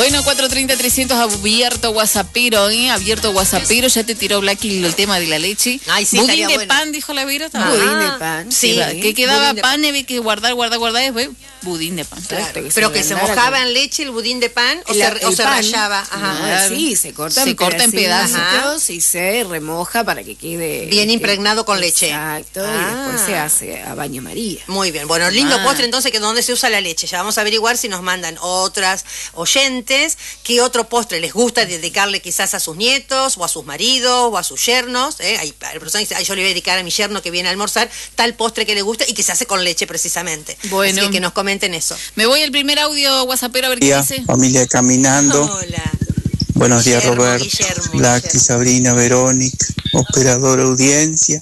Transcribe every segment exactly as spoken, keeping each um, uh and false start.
Bueno, cuatro treinta, trescientos abierto WhatsAppero, ¿eh? Abierto WhatsAppero, ya te tiró Blacky el tema de la leche. Ay, sí, budín de bueno. pan, dijo la Vero. Ah, Budín de pan. Sí, sí, que quedaba pan, pan. había que guardar, guardar, guardar, después budín de pan. Claro, Claro, pero que se mojaba en leche el budín de pan o El- se, el o se pan. rallaba. Ajá. Claro. Sí, se corta Se en corta en pedacitos pedazos. y se remoja para que quede Bien este, impregnado con leche. Exacto, Ah. y después se hace a baño María. Muy bien, bueno, lindo Ah. postre entonces que donde se usa la leche. Ya vamos a averiguar si nos mandan otras oyentes, qué otro postre les gusta dedicarle quizás a sus nietos o a sus maridos o a sus yernos. ¿eh? Hay, hay personas que dicen, "Ay, yo le voy a dedicar a mi yerno que viene a almorzar tal postre que le gusta y que se hace con leche precisamente". Bueno. Así que, que nos comenten eso. Me voy al primer audio WhatsAppero a ver qué Día, dice. familia Caminando. Hola. Buenos días, Guillermo, Roberto, Guillermo, Blacky, Guillermo. Sabrina, Verónica, operadora audiencia.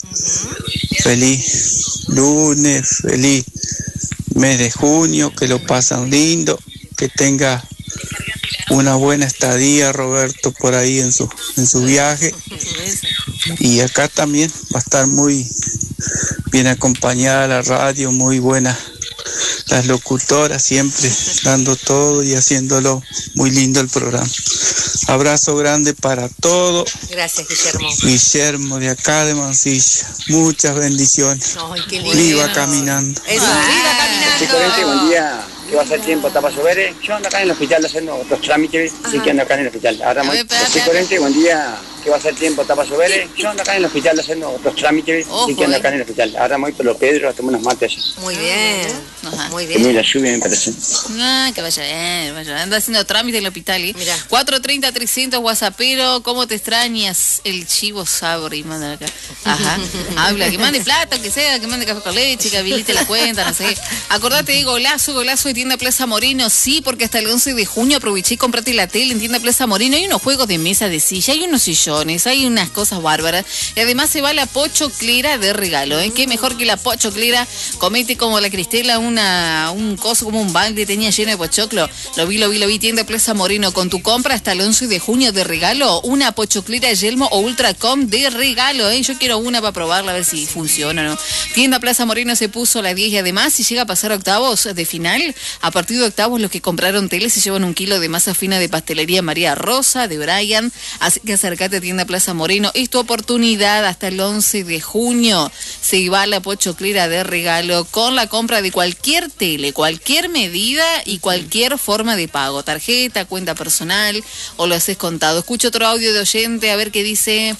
Feliz lunes, feliz mes de junio, que lo pasan lindo, que tenga una buena estadía, Roberto, por ahí en su, en su viaje. Y acá también va a estar muy bien acompañada la radio, muy buena las locutoras, siempre dando todo y haciéndolo muy lindo el programa. Abrazo grande para todo. Gracias, Guillermo. Guillermo de acá de Mansilla. Muchas bendiciones. Ay, qué lindo. Viva Caminando. Eso, Ah. viva Estoy caminando. corriente, buen día. ¿Qué va a ser tiempo? ¿Está para llover? Yo ando acá en el hospital haciendo otros trámites, así que ando acá en el hospital. Ahora A muy... ver, espera, Estoy espera. corriente, buen día. ¿Qué va a ser tiempo? ¿Está para llover? Yo ando acá en el hospital haciendo otros trámites, Ojo, así que ando eh. acá en el hospital. Ahora muy por los Pedros a tomar unos mates. Muy bien. Ajá. Muy Que muy bien. la lluvia me parece. Ah, que vaya bien, vaya bien. Anda haciendo trámite en el hospital, ¿eh? Mirá. cuatro treinta, trescientos WhatsAppero, ¿cómo te extrañas? El chivo Sabri, manda acá. Ajá. Habla, que mande plata, que sea, que mande café con leche, que habilite la cuenta, no sé qué. Acordate de Golazo, Golazo de Tienda Plaza Moreno, sí, porque hasta el once de junio aproveché y comprate la tele en Tienda Plaza Moreno. Hay unos juegos de mesa, de silla, hay unos sillones, hay unas cosas bárbaras. Y además se va la pochoclera de regalo, ¿eh? Qué mejor que la pochoclera. Comete como la Cristela, una, un coso como un balde tenía lleno de pochoclo. Lo vi, lo vi, lo vi. Tienda Plaza Moreno, con tu compra hasta el once de junio de regalo, una pochoclera Yelmo o Ultracom de regalo, ¿eh? Yo quiero una para probarla a ver si funciona o no. Tienda Plaza Moreno se puso a la diez y además si llega a pasar a octavos de final, a partir de octavos los que compraron tele se llevan un kilo de masa fina de pastelería María Rosa de Brian. Así que acércate a Tienda Plaza Moreno. Es tu oportunidad hasta el once de junio. Se va la pochoclera de regalo con la compra de cualquier tele, cualquier medida y cualquier forma de pago. Tarjeta, cuenta personal o lo haces contado. Escucho otro audio de oyente a ver qué dice.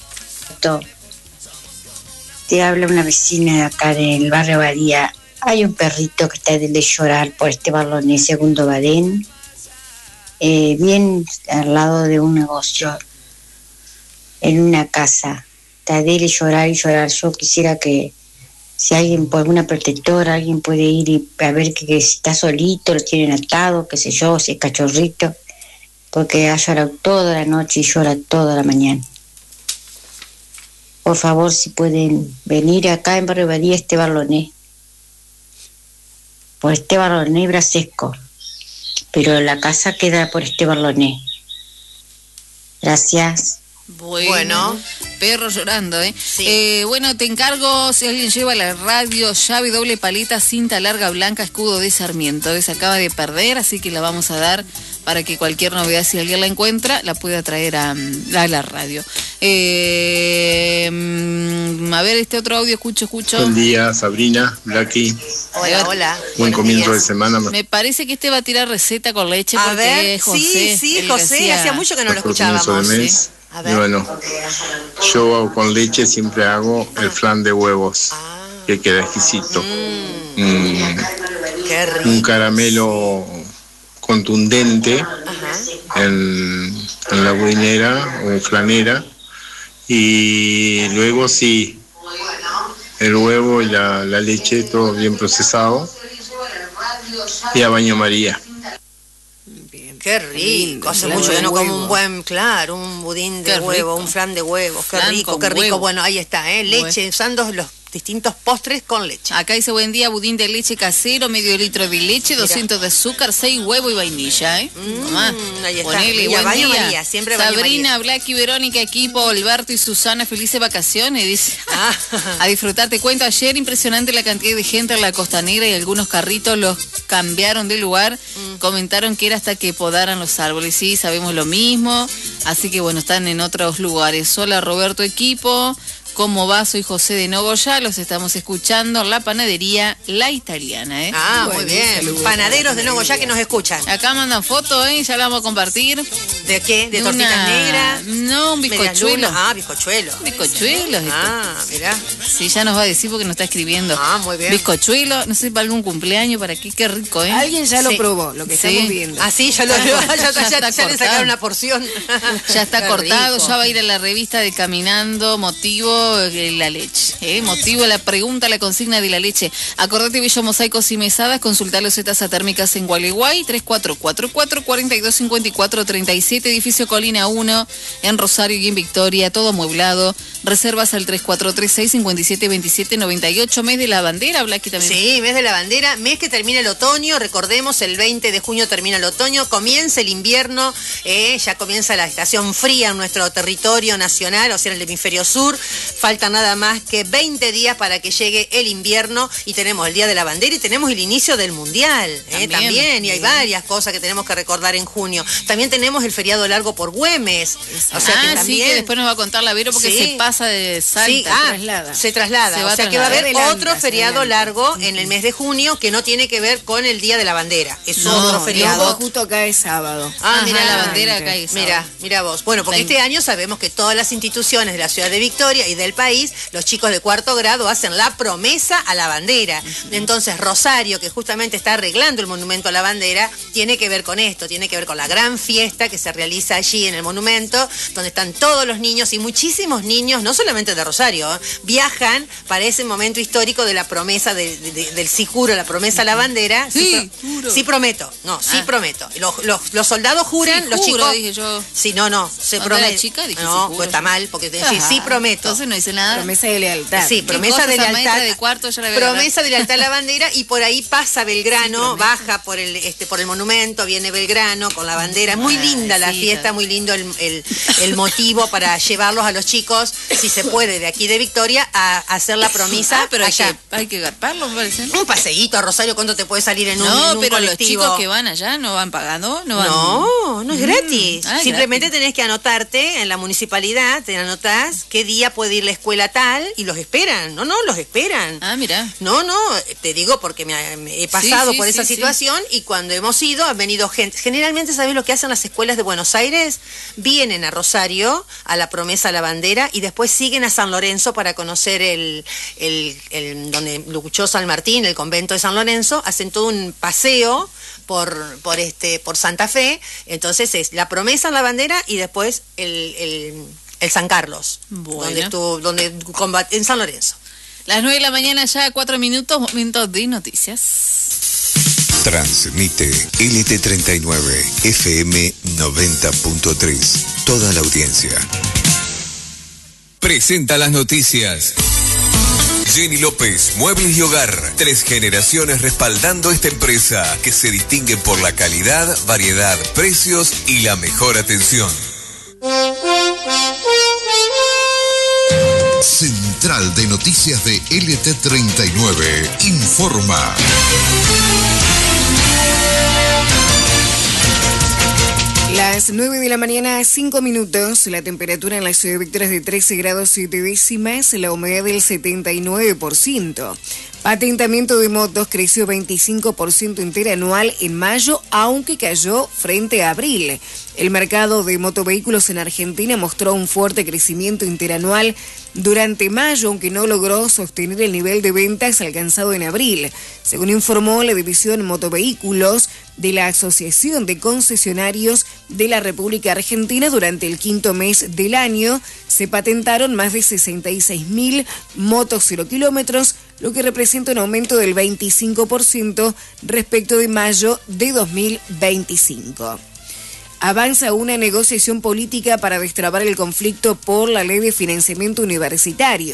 Te habla una vecina de acá del barrio Badía. Hay un perrito que está de llorar por este Barlonés Segundo Badén, eh, bien al lado de un negocio, en una casa. Está de llorar y llorar. Yo quisiera que si alguien, por alguna protectora, alguien puede ir y a ver que, que está solito, lo tienen atado, qué sé yo, si es cachorrito, porque ha llorado toda la noche y llora toda la mañana. Por favor, si pueden venir acá en Barrio Badía, este Barloné, por este Barloné Brasesco, pero la casa queda por este Barloné. Gracias. Bueno, Bueno. perro llorando, ¿eh? Sí. Eh, bueno, te encargo, si alguien lleva la radio, llave doble paleta, cinta larga blanca, escudo de Sarmiento. Se acaba de perder, así que la vamos a dar para que cualquier novedad, si alguien la encuentra, la pueda traer a, a la radio. Eh, mm, a ver, este otro audio, escucho, escucho. Buen día, Sabrina, Blacky. Hola, hola. Buen Buenos comienzo de días. semana. Me parece que este va a tirar receta con leche A porque ver, es José. sí, sí, el que José, hacía- hacía mucho que no lo Por comienzo escuchábamos. de Sí. mes. A Y ver. bueno, yo con leche siempre hago el flan de huevos, Ah. que queda exquisito. Mm, Mm, qué un rico. caramelo contundente Ajá. en, en la budinera o en flanera. Y luego sí, el huevo y la, la leche, todo bien procesado. Y a baño María. Qué rico. Lindo, Hace flan mucho de que no como huevo. un buen, claro, un budín de Qué huevo, rico. un flan de huevos. Qué Flan rico, con qué rico. huevo. Bueno, ahí está, ¿eh? Leche, usando los distintos postres con leche. Acá dice buen día, budín de leche casero, medio litro de leche, Mira. doscientos de azúcar, seis huevos y vainilla, ¿eh? Mm, Mamá, ahí está. ponele, Mira, buen baño día. María, siempre baño Sabrina, María. Blacky, Verónica, equipo, Alberto y Susana, felices vacaciones, dice. Ah. A disfrutar, te cuento, ayer impresionante la cantidad de gente en la costanera y algunos carritos los cambiaron de lugar, mm. comentaron que era hasta que podaran los árboles, sí, sabemos lo mismo, así que bueno, están en otros lugares. Hola Roberto, equipo. ¿Cómo va? Soy José de Nogoyá, los estamos escuchando en la panadería La Italiana, ¿eh? Ah, Bueno, muy bien. saludos Panaderos a la de Nogoyá que nos escuchan. Acá mandan fotos, ¿eh? Ya la vamos a compartir. ¿De qué? ¿De, De tortitas una- negras? No, un Medias bizcochuelo. lunas. Ah, bizcochuelo. Bizcochuelos. esto. Ah, mirá. Sí, ya nos va a decir porque nos está escribiendo. Ah, muy bien. Bizcochuelo, no sé, para algún cumpleaños, para qué, qué rico, ¿eh? Alguien ya lo Sí. probó, lo que Sí. estamos viendo. Ah, sí, ya lo ya, ya, Ya ya- está ya le cortado. sacaron una porción. Ya está Qué cortado, rico. ya va a ir a la revista de Caminando, motivo eh, la leche. ¿eh? Motivo la pregunta, la consigna de la leche. Acordate, Bello Mosaicos y Mesadas, consultar los tasa térmicas en Gualeguay, tres cuatro cuatro cuatro, cuatro dos cinco cuatro, tres siete, edificio Colina uno, en Rosario y en Victoria, todo amueblado. Reservas al tres cuatro tres seis, cinco siete dos siete nueve ocho, mes de la bandera, Blacky también. Sí, mes de la bandera, mes que termina el otoño, recordemos, el veinte de junio termina el otoño, comienza el invierno, eh, ya comienza la estación fría en nuestro territorio nacional, o sea, en el hemisferio sur, falta nada más que veinte días para que llegue el invierno y tenemos el Día de la Bandera y tenemos el inicio del Mundial, eh, También. también, y hay varias cosas que tenemos que recordar en junio. También tenemos el feriado largo por Güemes, o sea ah, que sí, también... que después nos va a contar la Vero porque Sí. se pasa de Salta. Sí, ah, traslada. se traslada. Se va o a sea que va a haber trasladar. Se otro adelanta, se feriado adelanta. largo en el mes de junio que no tiene que ver con el Día de la Bandera. Es No, otro no, feriado. No, justo acá es sábado. Ah, Ajá, mira, la bandera acá es Mira, sábado. mira vos. Bueno, porque La- este año sabemos que todas las instituciones de la ciudad de Victoria y del país, los chicos de cuarto grado hacen la promesa a la bandera. Entonces, Rosario, que justamente está arreglando el monumento a la bandera, tiene que ver con esto, tiene que ver con la gran fiesta que se realiza allí en el monumento, donde están todos los niños y muchísimos niños, no solamente de Rosario, ¿eh? Viajan para ese momento histórico de la promesa de- de- de- del sí juro, la promesa a la bandera. Sí, pro- juro. sí prometo, no, sí Ah. prometo. Los, los- los soldados juran, Sí, los juro, chicos... dije yo. Sí, no, no, se Cuando era promete. chica dije, no, sí, juro. pues está mal, porque decir Ajá, sí prometo. Entonces no dice nada. Promesa de lealtad. Sí, ¿Qué promesa cosa de esa lealtad. maestra de cuarto? Yo la voy a promesa de lealtad a la bandera y por ahí pasa Belgrano, baja por el este por el monumento, viene Belgrano con la bandera. Muy Ah, linda la sí, fiesta, está. muy lindo el, el- el motivo para llevarlos a los chicos, si se puede, de aquí de Victoria, a, a hacer la promesa Ah, pero hay allá. que, hay que garparlo, me parece. Un paseíto a Rosario, ¿cuánto te puede salir en un, en No, un pero los colectivo? chicos que van allá no van pagando, no van. No, no es Mm, gratis. ah, es Simplemente gratis. tenés que anotarte en la municipalidad, te anotás qué día puede ir la escuela tal y los esperan. No, no, los esperan. Ah, mira. No, no, te digo porque me, me he pasado sí, por sí, esa sí. situación y cuando hemos ido han venido gente. Generalmente, ¿sabés lo que hacen las escuelas de Buenos Aires? Vienen a Rosario, a la promesa a la bandera y después siguen a San Lorenzo para conocer el, el, el donde luchó San Martín, el convento de San Lorenzo. Hacen todo un paseo por, por, este, por Santa Fe. Entonces es la promesa a la bandera y después el, el, el San Carlos, Bueno. donde estuvo, donde combat- en San Lorenzo. Las nueve de la mañana ya, cuatro minutos, momentos de noticias. Transmite L T treinta y nueve, F M noventa punto tres. Toda la audiencia. Presenta las noticias. Jenny López, Muebles y Hogar. Tres generaciones respaldando esta empresa que se distingue por la calidad, variedad, precios y la mejor atención. Central de Noticias de L T treinta y nueve informa. Las nueve de la mañana, cinco minutos. La temperatura en la ciudad de Victoria es de trece grados siete décimas, la humedad del setenta y nueve por ciento. Patentamiento de motos creció veinticinco por ciento interanual en mayo, aunque cayó frente a abril. El mercado de motovehículos en Argentina mostró un fuerte crecimiento interanual durante mayo, aunque no logró sostener el nivel de ventas alcanzado en abril, según informó la división Motovehículos de la Asociación de Concesionarios de la República Argentina. Durante el quinto mes del año se patentaron más de sesenta y seis mil motos cero kilómetros, lo que representa un aumento del veinticinco por ciento respecto de mayo de dos mil veinticinco. Avanza una negociación política para destrabar el conflicto por la ley de financiamiento universitario.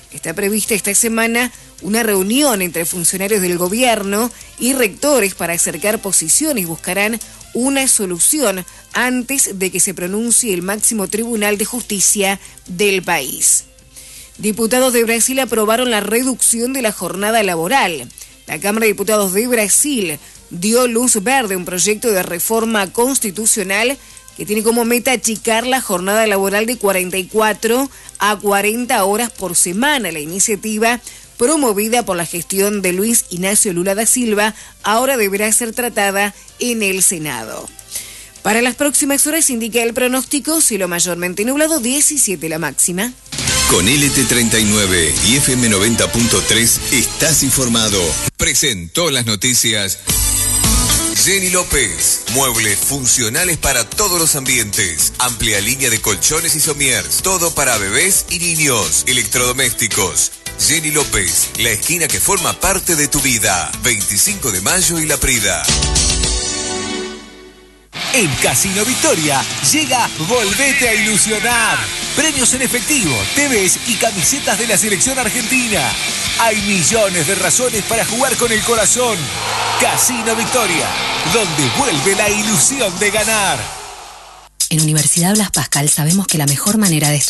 Está prevista esta semana una reunión entre funcionarios del gobierno y rectores para acercar posiciones. Buscarán una solución antes de que se pronuncie el máximo tribunal de justicia del país. Diputados de Brasil aprobaron la reducción de la jornada laboral. La Cámara de Diputados de Brasil dio luz verde a un proyecto de reforma constitucional que tiene como meta achicar la jornada laboral de cuarenta y cuatro a cuarenta horas por semana. La iniciativa, promovida por la gestión de Luis Ignacio Lula da Silva, ahora deberá ser tratada en el Senado. Para las próximas horas indica el pronóstico cielo mayormente nublado, diecisiete la máxima. Con L T treinta y nueve y F M noventa punto tres estás informado. Presentó las noticias Jenny López. Muebles funcionales para todos los ambientes. Amplia línea de colchones y somiers. Todo para bebés y niños. Electrodomésticos. Jenny López, la esquina que forma parte de tu vida. veinticinco de mayo y La Prida. En Casino Victoria llega Volvete a Ilusionar. Premios en efectivo, T Vs y camisetas de la selección argentina. Hay millones de razones para jugar con el corazón. Casino Victoria, donde vuelve la ilusión de ganar. En Universidad Blas Pascal sabemos que la mejor manera de